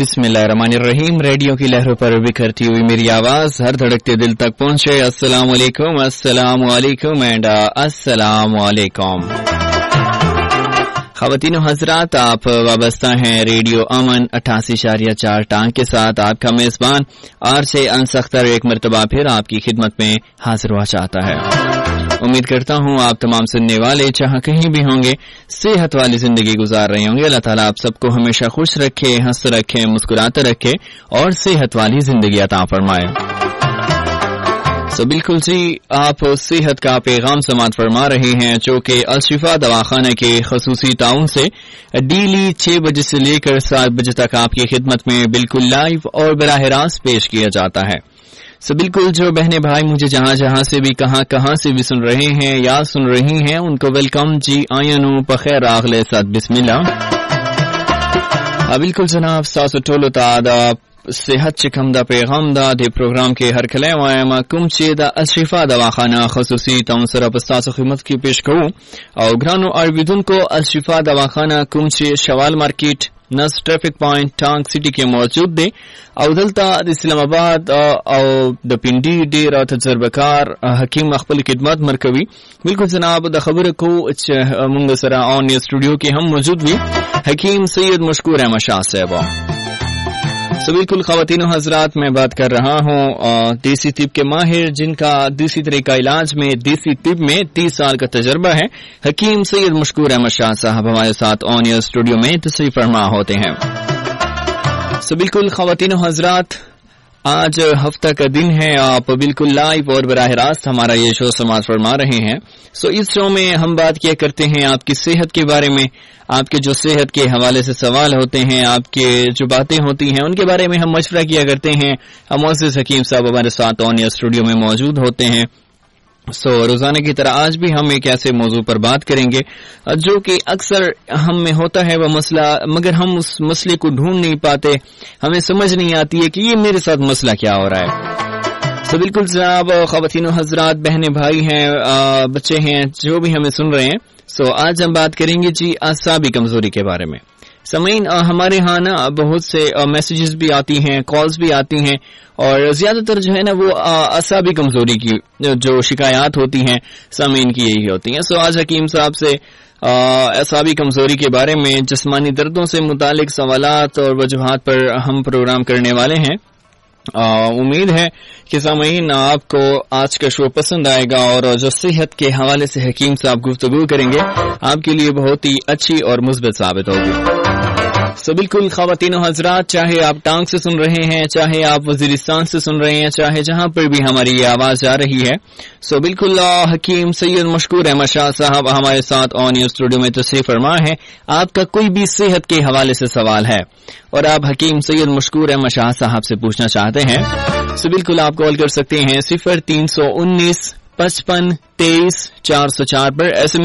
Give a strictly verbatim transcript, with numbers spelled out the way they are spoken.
बिस्मिल्लाहिर्रहमानिर्रहीम। रेडियो की लहरों पर बिखरती हुई मेरी आवाज हर धड़कते दिल तक पहुंचे। अस्सलाम वालेकुम, अस्सलाम वालेकुम एंड अस्सलाम वालेकुम। ख़वातीन व हज़रात, आप वाबस्ता हैं रेडियो अमन अट्ठासी इशारिया चार टांग के साथ। आपका मेजबान आर से अनसख्तर एक मरतबा फिर आपकी खिदमत में हाजिर हुआ चाहता है। उम्मीद करता हूँ आप तमाम सुनने वाले जहाँ कहीं भी होंगे सेहत वाली जिंदगी गुजार रहे होंगे। अल्लाह ताला आप सबको हमेशा खुश रखे, हंसते रखे, मुस्कुराते रखे और सेहत वाली जिंदगी अता फरमाए। तो बिल्कुल जी, आप सेहत का पैगाम समात फरमा रहे हैं जो कि अलशिफा दवाखाना के खसूसी ताउन से डेली छह बजे से लेकर सात बजे तक आपकी खिदमत में बिल्कुल लाइव और बराह रास्त पेश किया जाता है। सो बिल्कुल जो बहने भाई मुझे जहां जहां से भी कहां कहां से भी सुन रहे हैं या सुन रही हैं उनको वेलकम जी, आयनु पखैर आगले साथ बिस्मिल्लाह। बिल्कुल जनाब, सासो टोलो तादा सेहत चिकम दा पैगाम दा दे प्रोग्राम के हर खले वायमा कुम चेदा अशरिफा दवाखाना खसूसी तौसर अपस्तास खिदमत की पेश करूं और ग्रानो आरविदुन को अशरिफा दवाखाना कुम चे शवाल मार्केट नस ट्रैफिक पॉइंट टांग सिटी के मौजूद दे अवदलता इस्लामाबाद और द पिंडी डेर और तजर्बाकार हकीम अखबल खिदमत मरकवी। बिल्कुल जनाब, द खबर को मुंगसरा ऑन स्टूडियो के हम मौजूद भी हकीम सैयद मशकूर अहमद शाह साहब। तो बिल्कुल ख़वातीन हजरात, मैं बात कर रहा हूँ देसी तिब के माहिर जिनका देसी तरीका इलाज में देसी तिब में तीस साल का तजर्बा है। हकीम सैयद मशकूर अहमद शाह साहब हमारे साथ ऑन एयर स्टूडियो में तशरीफ फरमा होते हैं। तो बिल्कुल ख़वातीन हजरात, आज हफ्ता का दिन है, आप बिल्कुल लाइव और बराह रास्त हमारा ये शो समाज फरमा रहे हैं। सो इस शो में हम बात किया करते हैं आपकी सेहत के बारे में, आपके जो सेहत के हवाले से सवाल होते हैं, आपके जो बातें होती हैं उनके बारे में हम मशवरा किया करते हैं। मोअज़्ज़िज़ हकीम साहब हमारे साथ ऑन एयर स्टूडियो में मौजूद होते हैं। सो so, रोजाना की तरह आज भी हम एक ऐसे मौजू पर बात करेंगे जो कि अक्सर हम में होता है वह मसला, मगर हम उस मसले को ढूंढ नहीं पाते, हमें समझ नहीं आती है कि ये मेरे साथ मसला क्या हो रहा है। तो बिल्कुल जनाब, ख़वातीन हजरात, बहने भाई हैं, बच्चे हैं, जो भी हमें सुन रहे हैं, सो so, आज हम बात करेंगे जी आसाबी कमजोरी के बारे में। समईन, हमारे यहाँ ना बहुत से मैसेजेस भी आती हैं, कॉल्स भी आती हैं और ज्यादातर जो है ना वो आसाबी कमजोरी की जो शिकायत होती हैं समईन की यही होती हैं। सो आज हकीम साहब से आसाबी कमजोरी के बारे में, जिस्मानी दर्दों से मुतालिक सवालात और वजूहात पर हम प्रोग्राम करने वाले हैं। उम्मीद है कि सामईन आपको आज का शो पसंद आएगा और जो सेहत के हवाले से हकीम साहब गुफ्तगू करेंगे आपके लिए बहुत ही अच्छी और मुस्बत साबित होगी। सो बिल्कुल ख़वातीन हजरात, चाहे आप टांग से सुन रहे हैं, चाहे आप वजीरिस्तान से सुन रहे हैं, चाहे जहां पर भी हमारी ये आवाज आ रही है, सो बिल्कुल हकीम सैयद मशकूर अहमद शाह साहब हमारे साथ ऑन एयर स्टूडियो में तशरीफ फरमा है। आपका कोई भी सेहत के हवाले से सवाल है और आप हकीम सैयद मशकूर अहमद शाह साहब से पूछना चाहते हैं, सो बिल्कुल आप कॉल कर सकते हैं सिफर तीन सौ उन्नीस पचपन तेईस चार सौ चार पर। ऐसे